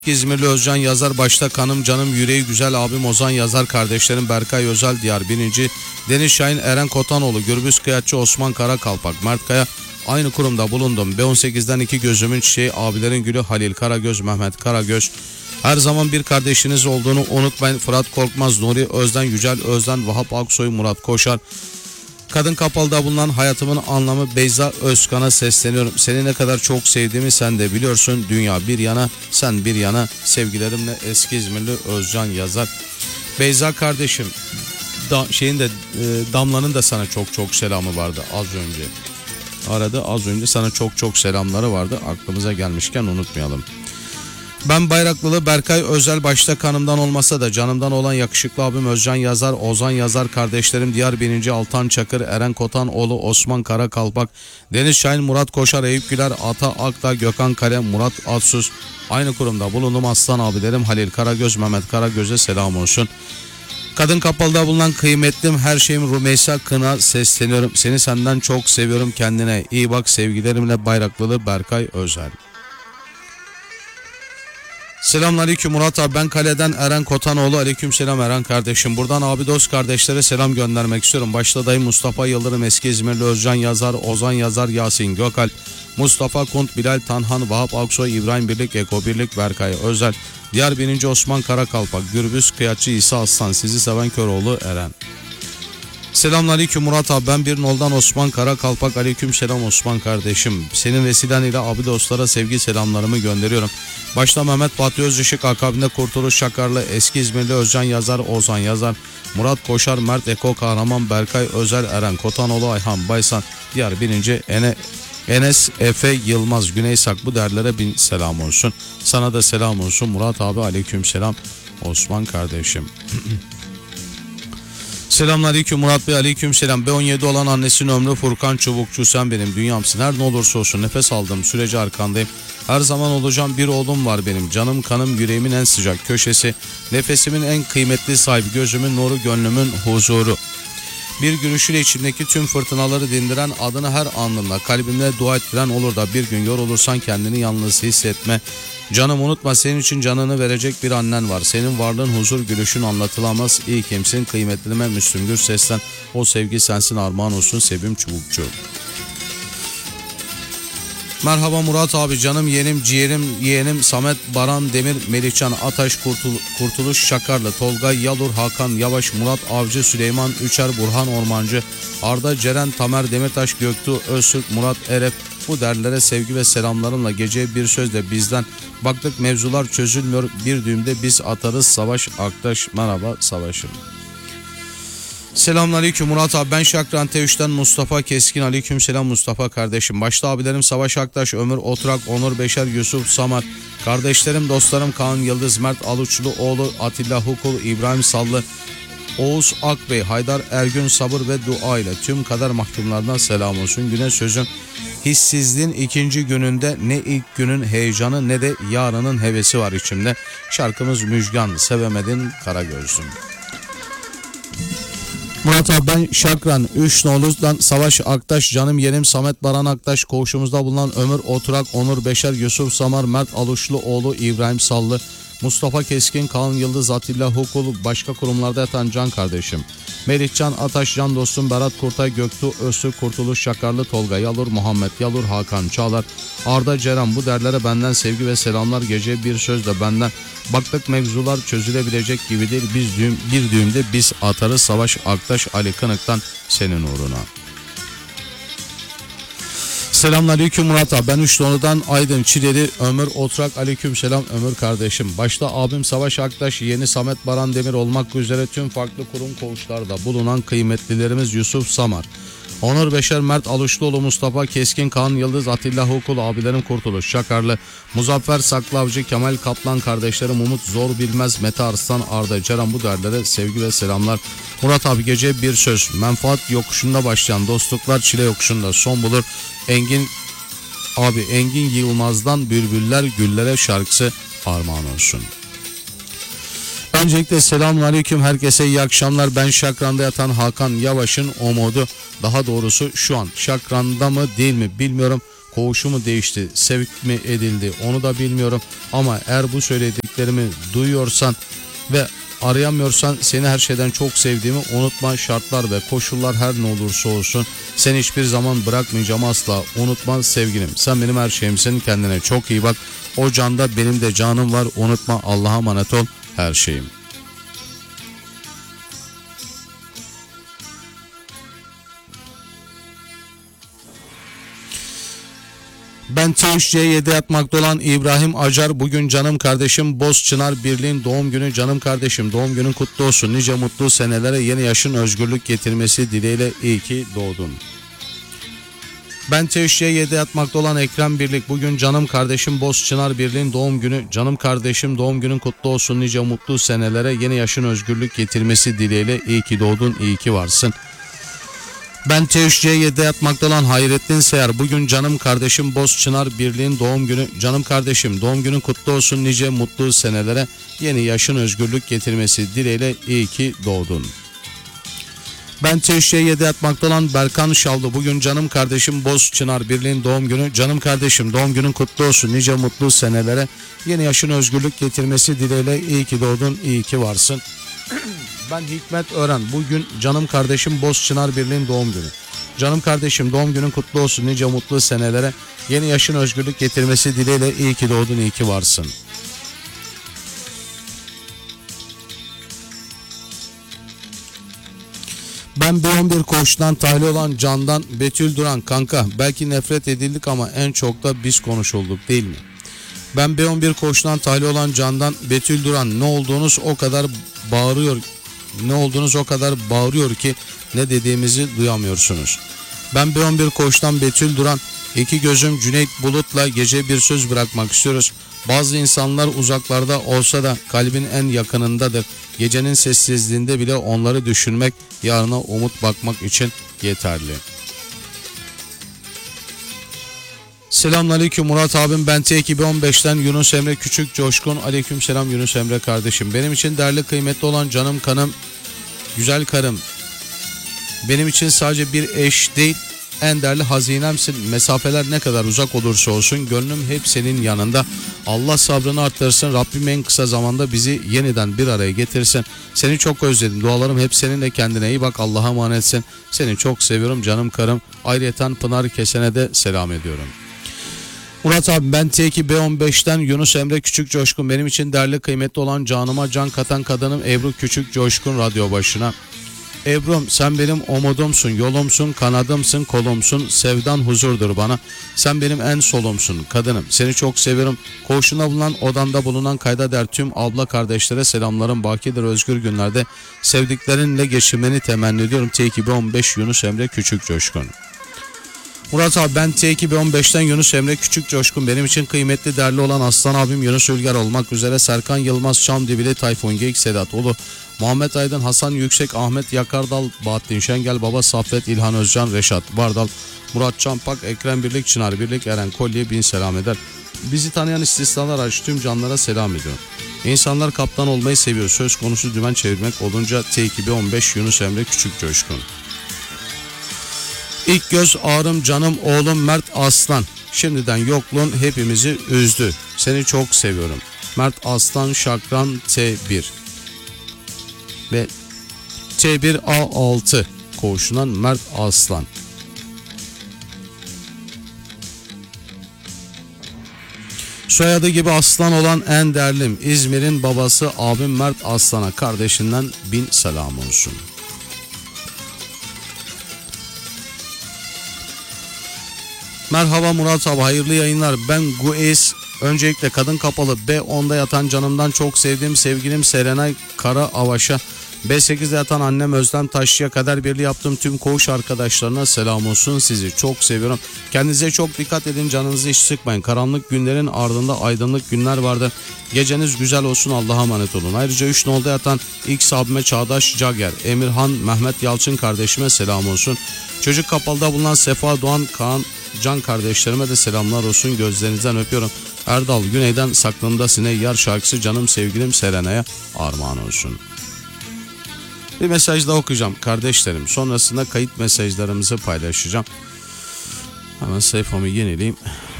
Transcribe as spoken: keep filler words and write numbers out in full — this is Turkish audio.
İzmirli Özcan Yazar başta kanım canım yüreği güzel abim Ozan Yazar kardeşlerim Berkay Özel Diyar birinci Deniz Şahin Eren Kotanoğlu Gürbüz Kıyatçı Osman Karakalpak Mert Kaya aynı kurumda bulundum. B on sekizden iki gözümün çiçeği abilerin gülü Halil Karagöz Mehmet Karagöz. Her zaman bir kardeşiniz olduğunu unutmayın. Fırat Korkmaz Nuri Özden Yücel Özden Vahap Aksoy Murat Koşar. Kadın Kapalı'da bulunan hayatımın anlamı Beyza Özkan'a sesleniyorum. Seni ne kadar çok sevdiğimi sen de biliyorsun. Dünya bir yana, sen bir yana. Sevgilerimle eski İzmirli Özcan Yazar. Beyza kardeşim, da, şeyin de e, Damla'nın da sana çok çok selamı vardı az önce. Aradı az önce, sana çok çok selamları vardı. Aklımıza gelmişken unutmayalım. Ben Bayraklılı Berkay Özel başta kanımdan olmasa da canımdan olan yakışıklı abim Özcan Yazar, Ozan Yazar kardeşlerim Diyar bininci Altan Çakır, Eren Kotanoğlu, Osman Karakalpak, Deniz Şahin, Murat Koşar, Eyüp Güler, Ata Akta, Gökhan Kale, Murat Atsuz. Aynı kurumda bulundum aslan abilerim Halil Karagöz, Mehmet Karagöz'e selam olsun. Kadın Kapalı'da bulunan kıymetlim her şeyim Rümeysa Kın'a sesleniyorum. Seni senden çok seviyorum, kendine iyi bak, sevgilerimle Bayraklılı Berkay Özel. Selamünaleyküm Murat abi, ben kaleden Eren Kotanoğlu. Aleykümselam Eren kardeşim. Buradan abi dost kardeşlere selam göndermek istiyorum. Başta dayım Mustafa Yıldırım, eski İzmirli Özcan Yazar, Ozan Yazar, Yasin Gökalp, Mustafa Kunt, Bilal Tanhan, Vahap Aksoy, İbrahim Birlik, Eko Birlik, Berkay Özel, Diyar bininci Osman Karakalpak, Gürbüz Kıyatçı İsa Aslan, sizi seven Köroğlu Eren. Selamünaleyküm Murat abi, ben bir noldan Osman Karakalpak. Aleykümselam Osman kardeşim. Senin vesilen ile abi dostlara sevgi selamlarımı gönderiyorum. Başta Mehmet Fatih Özışık, akabinde Kurtuluş Şakarlı, eski İzmirli Özcan Yazar, Ozan Yazar, Murat Koşar, Mert Eko Kahraman, Berkay Özel, Eren Kotanoğlu, Ayhan Baysan, diğer bininci Ene, Enes Efe Yılmaz, Güneysak, bu derlere bin selam olsun. Sana da selam olsun Murat abi. Aleykümselam Osman kardeşim. Selamünaleyküm Murat Bey. Aleykümselam. B on yedi olan annesinin ömrü Furkan Çubukçu, sen benim dünyamsın. Her ne olursa olsun nefes aldığım sürece arkandayım. Her zaman olacağım, bir oğlum var benim. Canım kanım yüreğimin en sıcak köşesi. Nefesimin en kıymetli sahibi. Gözümün nuru, gönlümün huzuru. Bir gülüşüyle içimdeki tüm fırtınaları dindiren, adını her anımda kalbimde dua ettiren, olur da bir gün yorulursan kendini yalnız hissetme. Canım unutma, senin için canını verecek bir annen var. Senin varlığın, huzur, gülüşün anlatılamaz. İyi kimsin, kıymetlime Müslüm Gürses'ten o sevgi sensin, armağan olsun Sevim Çubukçu. Merhaba Murat abi, canım yeğenim, ciğerim, yeğenim Samet Baran Demir, Melihcan Ataş, Kurtul Kurtuluş Şakarlı, Tolga Yalur, Hakan Yavaş, Murat Avcı, Süleyman Üçer, Burhan Ormancı, Arda Ceren, Tamer Demirtaş, Göktuğ Öztürk, Murat Erep. Bu derlere sevgi ve selamlarımla geceye bir sözle bizden. Baktık mevzular çözülmüyor, bir düğümde biz atarız. Savaş Aktaş. Merhaba Savaş'ım. Selamünaleyküm Murat abi, ben Şakran T üç'ten Mustafa Keskin. Aleykümselam Mustafa kardeşim. Başta abilerim Savaş Aktaş, Ömür Oturak, Onur Beşer, Yusuf Samar. Kardeşlerim, dostlarım Kaan Yıldız, Mert Aluçlu oğlu, Atilla Hukul, İbrahim Sallı, Oğuz Akbey, Haydar Ergün, sabır ve dua ile tüm kader mahkumlardan selam olsun. Güne sözüm, hissizliğin ikinci gününde ne ilk günün heyecanı ne de yarının hevesi var içimde. Şarkımız Müjgan, sevemedin Karagöz'üm. Murat abi, ben Şakran üç Noluz'dan Savaş Aktaş, canım yeğenim Samet Baran Aktaş, koğuşumuzda bulunan Ömür Oturak, Onur Beşer, Yusuf Samar, Mert Aluşlu oğlu, İbrahim Sallı, Mustafa Keskin, Kaan Yıldız, Atilla Hukul, başka kurumlarda yatan can kardeşim. Melihcan Ataş, can dostum Berat Kurtay, Göktuğ Öztürk, Kurtuluş Şakarlı, Tolga Yalur, Muhammed Yalur, Hakan Çağlar, Arda Ceren, bu derlere benden sevgi ve selamlar. Gece bir sözle benden. Baktık mevzular çözülebilecek gibi değil, biz düğüm, bir düğümde biz atarız. Savaş Aktaş, Ali Kınık'tan senin uğruna. Selamünaleyküm Murat abi, ben Üçdoğu'dan Aydın Çileli, Ömür Oturak. Aleykümselam Ömür kardeşim. Başta abim Savaş Aktaş, yeni Samet Baran Demir olmak üzere tüm farklı kurum koğuşlarda bulunan kıymetlilerimiz Yusuf Samar, Onur Beşer, Mert Aluşluoğlu, Mustafa Keskin, Kaan Yıldız, Atilla Hukul, abilerim Kurtuluş Şakarlı, Muzaffer Saklavcı, Kemal Kaplan kardeşlerim, Umut Zor Bilmez, Mete Arslan, Arda Ceren, bu derlere sevgi ve selamlar. Murat abi, gece bir söz, menfaat yokuşunda başlayan dostluklar çile yokuşunda son bulur. Engin abi, Engin Yılmaz'dan Bülbüller Güllere şarkısı armağan olsun. Öncelikle selamünaleyküm herkese, iyi akşamlar. Ben Şakran'da yatan Hakan Yavaş'ın umudu, daha doğrusu şu an Şakran'da mı değil mi bilmiyorum. koğuşu mu değişti, sevk mi edildi onu da bilmiyorum. Ama eğer bu söylediklerimi duyuyorsan ve arayamıyorsan seni her şeyden çok sevdiğimi unutma. Şartlar ve koşullar her ne olursa olsun seni hiçbir zaman bırakmayacağım asla. Unutma sevgilim. Sen benim her şeyimsin. Kendine çok iyi bak. O canda benim de canım var. Unutma. Allah'a emanet ol. Her şeyim. Ben T üç C yedi yatmakta olan İbrahim Acar. Bugün canım kardeşim Bozçınar Birliği'nin doğum günü. Canım kardeşim doğum günün kutlu olsun. Nice mutlu senelere, yeni yaşın özgürlük getirmesi dileğiyle iyi ki doğdun. Ben T üç C yedi yatmakta olan Ekrem Birlik. Bugün canım kardeşim Bozçınar Birliği'nin doğum günü. Canım kardeşim doğum günün kutlu olsun. Nice mutlu senelere, yeni yaşın özgürlük getirmesi dileğiyle iyi ki doğdun, iyi ki varsın. Ben T üç C yedi yatmakta olan Hayrettin Seyar. Bugün canım kardeşim Bozçınar Birliği'nin doğum günü. Canım kardeşim doğum günün kutlu olsun. Nice mutlu senelere, yeni yaşın özgürlük getirmesi dileğiyle iyi ki doğdun. Ben T üç C yedi yatmakta olan Berkan Şallı. Bugün canım kardeşim Bozçınar Birliği'nin doğum günü. Canım kardeşim doğum günün kutlu olsun. Nice mutlu senelere, yeni yaşın özgürlük getirmesi dileğiyle iyi ki doğdun, iyi ki varsın. Ben Hikmet Ören. Bugün canım kardeşim Bozçınar Birliği'nin doğum günü. Canım kardeşim doğum günün kutlu olsun. Nice mutlu senelere, yeni yaşın özgürlük getirmesi dileğiyle iyi ki doğdun, iyi ki varsın. Ben B on bir koğuştan tahliye olan Candan Betül Duran. Kanka belki nefret edildik ama en çok da biz konuşulduk değil mi? Ben B on bir koğuştan tahliye olan Candan Betül Duran. Ne olduğunuz o kadar bağırıyor. Ne olduğunuz o kadar bağırıyor ki ne dediğimizi duyamıyorsunuz. Ben B on bir koğuştan Betül Duran. İki gözüm Cüneyt Bulut'la gece bir söz bırakmak istiyoruz. Bazı insanlar uzaklarda olsa da kalbin en yakınındadır. Gecenin sessizliğinde bile onları düşünmek, yarına umut bakmak için yeterli. Selamünaleyküm Murat abim. Ben T iki on beşten Yunus Emre Küçük Coşkun. Aleykümselam Yunus Emre kardeşim. Benim için değerli kıymetli olan canım kanım, güzel karım. Benim için sadece bir eş değil, en değerli hazinemsin. Mesafeler ne kadar uzak olursa olsun gönlüm hep senin yanında. Allah sabrını arttırsın. Rabbim en kısa zamanda bizi yeniden bir araya getirsin. Seni çok özledim. Dualarım hep seninle, kendine iyi bak. Allah'a emanetsin. Seni çok seviyorum canım karım. Ayrıyeten Pınar Kesen'e de selam ediyorum. Murat abi ben T iki on beşten Yunus Emre Küçük Coşkun. Benim için değerli kıymetli olan canıma can katan kadınım Ebru Küçük Coşkun radyo başına. Ebru'm sen benim umudumsun, yolumsun, kanadımsın, kolumsun, sevdan huzurdur bana. Sen benim en solumsun, kadınım. Seni çok seviyorum. Koğuşunda bulunan, odanda bulunan kayda değer tüm abla kardeşlere selamlarım. Bakidir özgür günlerde sevdiklerinle geçirmeni temenni ediyorum. T iki on beş Yunus Emre Küçük Coşkun. Murat abi ben T iki on beşten Yunus Emre Küçük Coşkun. Benim için kıymetli değerli olan aslan abim Yunus Ülger olmak üzere Serkan Yılmaz, Çamdibili, Tayfun Geyik, Sedat Ulu, Muhammed Aydın, Hasan Yüksek, Ahmet Yakardal, Bahattin Şengel, Baba Saffet, İlhan Özcan, Reşat Bardal, Murat Çampak, Ekrem Birlik, Çınar Birlik, Eren Kolye bin selam eder. Bizi tanıyan istisnalar hariç tüm canlara selam ediyorum. İnsanlar kaptan olmayı seviyor. Söz konusu dümen çevirmek olunca T iki on beş Yunus Emre Küçük Coşkun. İlk göz ağrım canım oğlum Mert Aslan. Şimdiden yokluğun hepimizi üzdü. Seni çok seviyorum. Mert Aslan Şakran T bir ve T bir A altı koğuşundan Mert Aslan. Soyadı gibi aslan olan en değerlim İzmir'in babası abim Mert Aslan'a kardeşinden bin selam olsun. Merhaba Murat abi, hayırlı yayınlar. Ben Guez. Öncelikle kadın kapalı B onda yatan canımdan çok sevdiğim sevgilim Serenay Kara Avaş'a, B sekizde yatan annem Özlem Taşçı'ya kadar birliği yaptığım tüm koğuş arkadaşlarına selam olsun. Sizi çok seviyorum. Kendinize çok dikkat edin, canınızı hiç sıkmayın. Karanlık günlerin ardında aydınlık günler vardır. Geceniz güzel olsun, Allah'a emanet olun. Ayrıca üç nolda yatan X abime Çağdaş Cager, Emirhan Mehmet Yalçın kardeşime selam olsun. Çocuk kapalıda bulunan Sefa Doğan Kaan Can kardeşlerime de selamlar olsun. Gözlerinizden öpüyorum. Erdal Güney'den Saklımda Sine Yar şarkısı canım sevgilim Serena'ya armağan olsun. Bir mesaj daha okuyacağım kardeşlerim. Sonrasında kayıt mesajlarımızı paylaşacağım. Hemen sayfamı yenileyim.